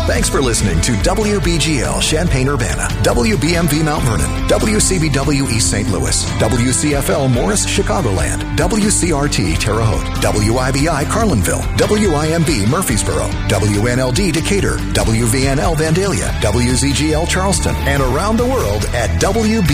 Thanks for listening to WBGL Champaign-Urbana, WBMV Mount Vernon, WCBW East St. Louis, WCFL Morris, Chicagoland, WCRT Terre Haute, WIBI Carlinville, WIMB Murfreesboro, WNLD Decatur, WVNL Vandalia, WZGL Charleston, and around the world at WB